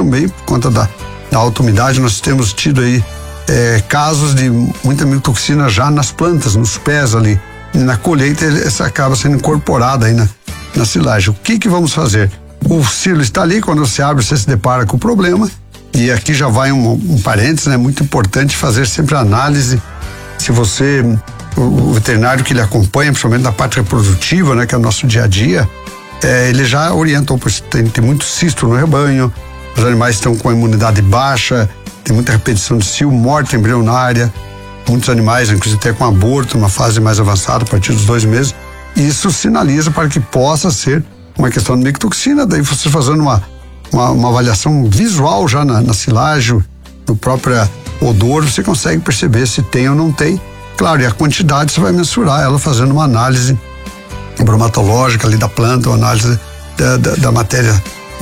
também por conta da alta umidade. Nós temos tido aí casos de muita micotoxina já nas plantas, nos pés ali. E na colheita essa acaba sendo incorporada aí na silagem. O que vamos fazer? O silo está ali, quando você abre, você se depara com o problema. E aqui já vai um parênteses, né? Muito importante fazer sempre a análise. Se você, o veterinário que lhe acompanha, principalmente na parte reprodutiva, né? Que é o nosso dia a dia, ele já orientou, tem muito cisto no rebanho, os animais estão com a imunidade baixa, tem muita repetição de cio, morte embrionária, muitos animais, inclusive até com aborto, uma fase mais avançada, a partir dos 2 meses. Isso sinaliza para que possa ser uma questão de micotoxina. Daí você fazendo uma avaliação visual já na silagem, no próprio odor, você consegue perceber se tem ou não tem. Claro, e a quantidade você vai mensurar ela fazendo uma análise bromatológica ali da planta, uma análise da matéria,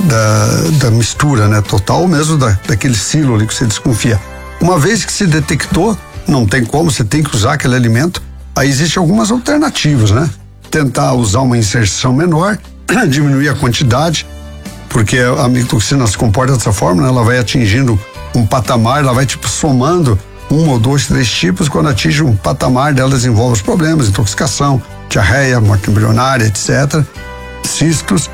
da mistura, né, total, ou mesmo daquele silo ali que você desconfia. Uma vez que se detectou, não tem como, você tem que usar aquele alimento, aí existem algumas alternativas, né? Tentar usar uma inserção menor, diminuir a quantidade, porque a micotoxina se comporta dessa forma, né? Ela vai atingindo um patamar, ela vai somando 1 ou 2, 3 tipos, quando atinge um patamar dela desenvolve os problemas, intoxicação, diarreia, morte embrionária, etc., cistos.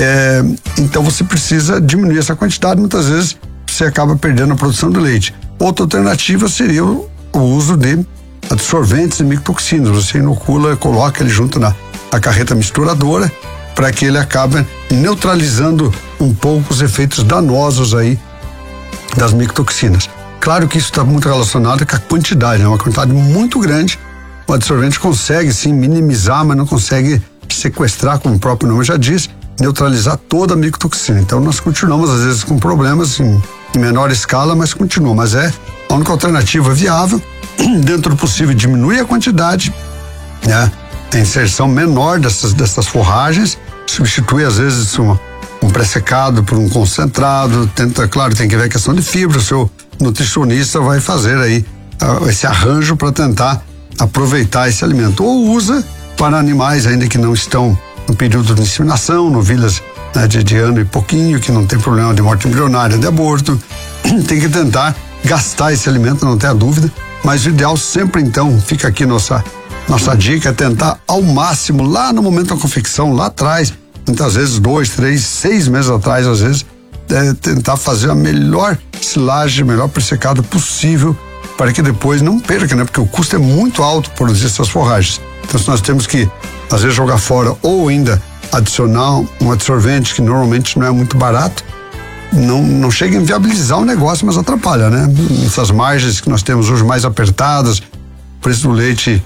Então você precisa diminuir essa quantidade, muitas vezes você acaba perdendo a produção do leite. Outra alternativa seria o uso de absorventes e micotoxinas. Você inocula, coloca ele junto na carreta misturadora, para que ele acabe neutralizando um pouco os efeitos danosos aí das micotoxinas. Claro que isso está muito relacionado com a quantidade, né? Uma quantidade muito grande, o absorvente consegue sim minimizar, mas não consegue sequestrar, como o próprio nome já diz, neutralizar toda a micotoxina. Então nós continuamos às vezes com problemas em menor escala, mas continua. Mas é a única alternativa viável, dentro do possível diminuir a quantidade, né? A inserção menor dessas forragens, substitui às vezes um pré-secado por um concentrado, claro, tem que ver a questão de fibra, o seu nutricionista vai fazer aí esse arranjo para tentar aproveitar esse alimento, ou usa para animais ainda que não estão no período de inseminação, novilhas, né, de ano e pouquinho, que não tem problema de morte embrionária, de aborto. Tem que tentar gastar esse alimento, não tenha dúvida, mas o ideal sempre, então, fica aqui nossa dica, é tentar ao máximo, lá no momento da confecção, lá atrás, muitas vezes 2, 3, 6 meses atrás, às vezes, tentar fazer a melhor silagem, o melhor pressecado possível, para que depois não perca, né? Porque o custo é muito alto produzir essas forragens. Então, se nós temos que, às vezes, jogar fora ou ainda adicionar um absorvente, que normalmente não é muito barato, não chega a inviabilizar o negócio, mas atrapalha, né? Essas margens que nós temos hoje mais apertadas, o preço do leite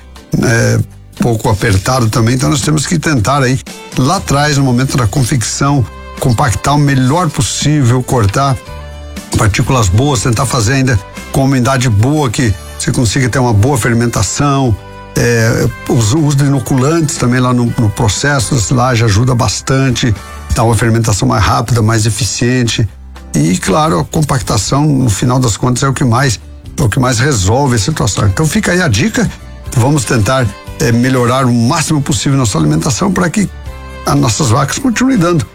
pouco apertado também, então nós temos que tentar aí, lá atrás, no momento da confecção, compactar o melhor possível, cortar partículas boas, tentar fazer ainda com uma umidade boa, que você consiga ter uma boa fermentação. O uso de inoculantes também lá no processo da silagem ajuda bastante, dá uma fermentação mais rápida, mais eficiente. E claro, a compactação, no final das contas, é o que mais resolve a situação. Então fica aí a dica, vamos tentar melhorar o máximo possível nossa alimentação para que as nossas vacas continuem dando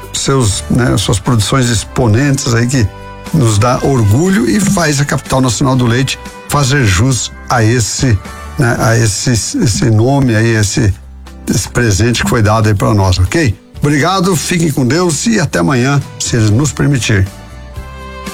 suas produções exponentes aí, que nos dá orgulho e faz a Capital Nacional do Leite fazer jus a esse nome aí, esse presente que foi dado aí para nós, ok? Obrigado, fiquem com Deus e até amanhã, se Ele nos permitir.